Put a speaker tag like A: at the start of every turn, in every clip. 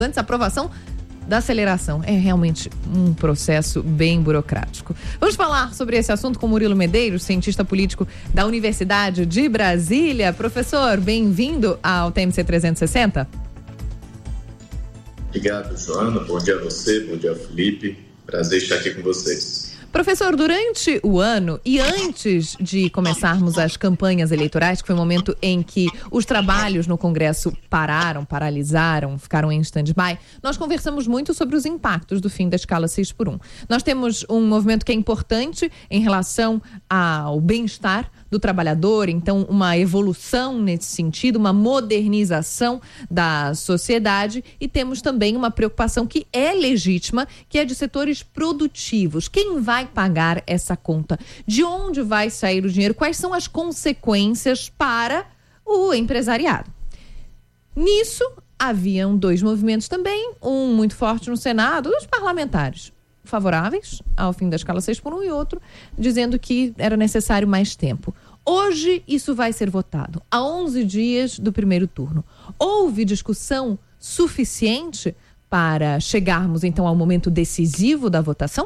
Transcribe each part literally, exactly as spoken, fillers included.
A: Antes, a aprovação da aceleração. É realmente um processo bem burocrático. Vamos falar sobre esse assunto com Murilo Medeiros, cientista político da Universidade de Brasília. Professor, bem-vindo ao T M C trezentos e sessenta.
B: Obrigado, Joana. Bom dia a você, bom dia, Felipe. Prazer estar aqui com vocês.
A: Professor, durante o ano e antes de começarmos as campanhas eleitorais, que foi o momento em que os trabalhos no Congresso pararam, paralisaram, ficaram em stand-by, nós conversamos muito sobre os impactos do fim da escala seis por um. Nós temos um movimento que é importante em relação ao bem-estar do trabalhador, então uma evolução nesse sentido, uma modernização da sociedade, e temos também uma preocupação que é legítima, que é de setores produtivos. Quem vai pagar essa conta? De onde vai sair o dinheiro? Quais são as consequências para o empresariado? Nisso, haviam dois movimentos também, um muito forte no Senado, os parlamentares favoráveis ao fim da escala seis por um e outro dizendo que era necessário mais tempo. Hoje isso vai ser votado, a onze dias do primeiro turno. Houve discussão suficiente para chegarmos então ao momento decisivo da votação?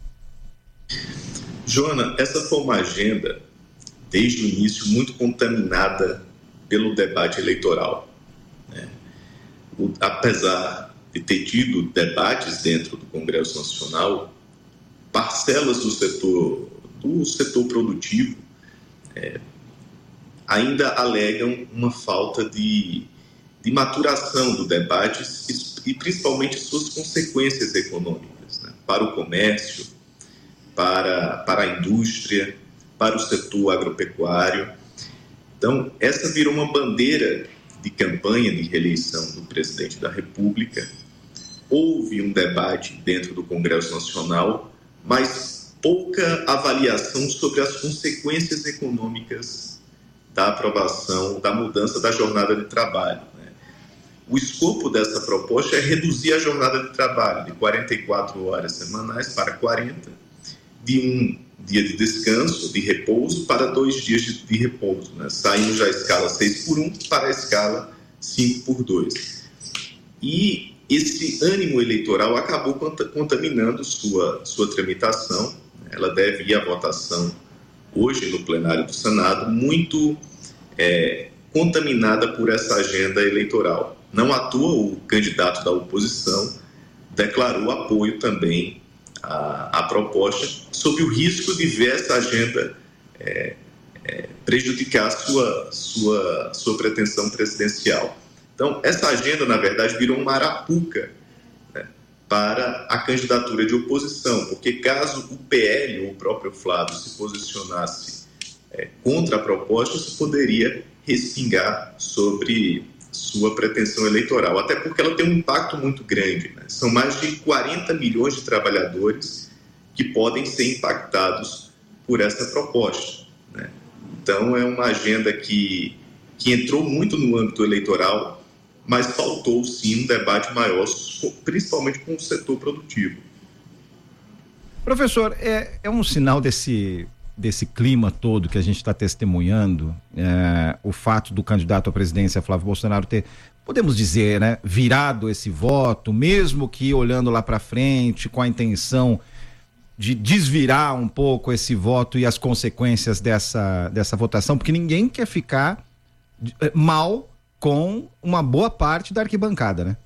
B: Joana, essa foi uma agenda desde o início muito contaminada pelo debate eleitoral, né? O, apesar de ter tido debates dentro do Congresso Nacional, parcelas do setor, do setor produtivo é, ainda alegam uma falta de, de maturação do debate e principalmente suas consequências econômicas, né, para o comércio, para, para a indústria, para o setor agropecuário. Então, essa virou uma bandeira de campanha de reeleição do presidente da República. Houve um debate dentro do Congresso Nacional, mas pouca avaliação sobre as consequências econômicas da aprovação, da mudança da jornada de trabalho, né? O escopo dessa proposta é reduzir a jornada de trabalho de quarenta e quatro horas semanais para quarenta, de um dia de descanso, de repouso, para dois dias de, de repouso, né? Saímos da escala seis por um para a escala cinco por dois. E esse ânimo eleitoral acabou contaminando sua, sua tramitação. Ela deve ir à votação hoje no plenário do Senado, muito é, contaminada por essa agenda eleitoral. Não à toa, o candidato da oposição declarou apoio também à, à proposta, sob o risco de ver essa agenda é, é, prejudicar sua, sua, sua pretensão presidencial. Então, essa agenda, na verdade, virou uma arapuca, né, para a candidatura de oposição, porque caso o P L ou o próprio Flávio se posicionasse é, contra a proposta, isso poderia respingar sobre sua pretensão eleitoral, até porque ela tem um impacto muito grande, né? São mais de quarenta milhões de trabalhadores que podem ser impactados por essa proposta, né? Então, é uma agenda que, que entrou muito no âmbito eleitoral, mas faltou sim um debate maior, principalmente com o setor produtivo.
C: Professor, é, é um sinal desse, desse clima todo que a gente está testemunhando, é, o fato do candidato à presidência, Flávio Bolsonaro, ter, podemos dizer, né, virado esse voto, mesmo que olhando lá para frente, com a intenção de desvirar um pouco esse voto e as consequências dessa, dessa votação, porque ninguém quer ficar mal com uma boa parte da arquibancada, né?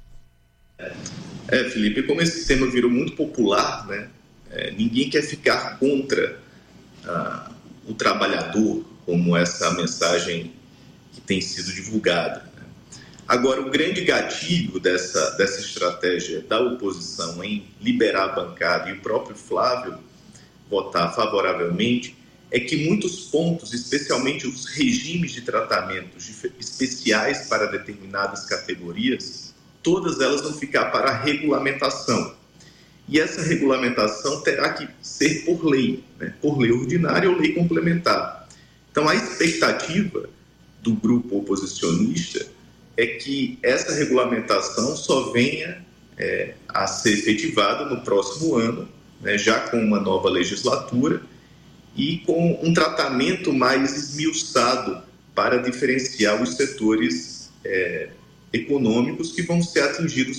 B: É, Felipe, como esse tema virou muito popular, né? É, ninguém quer ficar contra ah, o trabalhador, como essa mensagem que tem sido divulgada, né? Agora, o grande gatilho dessa, dessa estratégia da oposição em liberar a bancada e o próprio Flávio votar favoravelmente é que muitos pontos, especialmente os regimes de tratamentos especiais para determinadas categorias, todas elas vão ficar para a regulamentação. E essa regulamentação terá que ser por lei, né? Por lei ordinária ou lei complementar. Então, a expectativa do grupo oposicionista é que essa regulamentação só venha é, a ser efetivada no próximo ano, né? Já com uma nova legislatura, e com um tratamento mais esmiuçado para diferenciar os setores é, econômicos que vão ser atingidos